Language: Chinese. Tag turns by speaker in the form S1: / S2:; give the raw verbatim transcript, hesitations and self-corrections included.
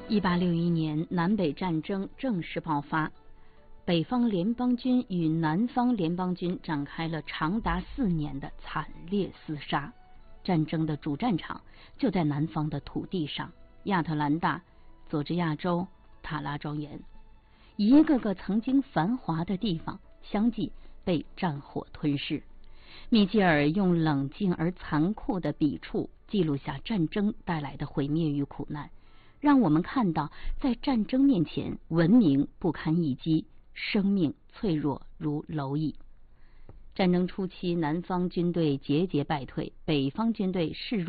S1: 一八六一年，南北战争正式爆发，北方联邦军与南方联邦军展开了长达四年的惨烈厮杀。战争的主战场就在南方的土地上，亚特兰大、佐治亚州、塔拉庄园，一个个曾经繁华的地方相继被战火吞噬。米切尔用冷静而残酷的笔触记录下战争带来的毁灭与苦难，让我们看到在战争面前，文明不堪一击，生命脆弱如蝼蚁。战争初期，南方军队节节败退，北方军队势